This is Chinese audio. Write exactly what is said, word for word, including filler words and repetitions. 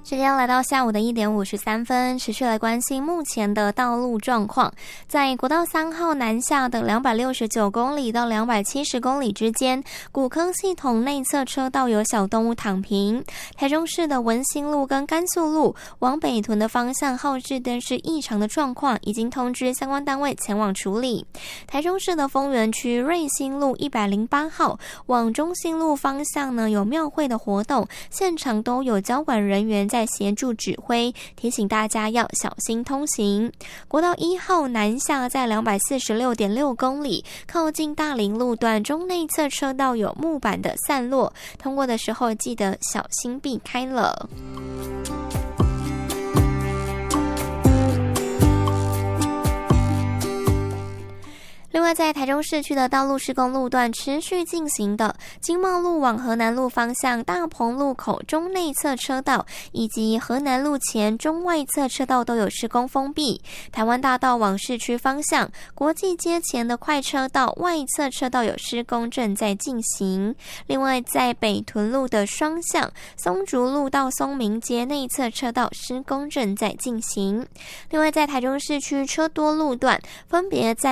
时间来到下午的一点五十三分，持续来关心目前的道路状况。在国道三号南下的两百六十九公里到两百七十公里之间，古坑系统内侧车道有小动物躺平。台中市的文心路跟甘肃路往北屯的方向号志灯是异常的状况，已经通知相关单位前往处理。台中市的丰原区瑞兴路一百零八号往中兴路方向呢，有庙会的活动，现场都有交管人员在协助指挥，提醒大家要小心通行。国道一号南下在两百四十六点六公里，靠近大林路段中内侧车道有木板的散落，通过的时候记得小心避开了。另外，在台中市区的道路施工路段持续进行的经贸路往河南路方向大鹏路口中内侧车道以及河南路前中外侧车道都有施工封闭。台湾大道往市区方向国际街前的快车道外侧车道有施工正在进行。另外，在北屯路的双向松竹路到松明街内侧车道施工正在进行。另外，在台中市区车多路段分别在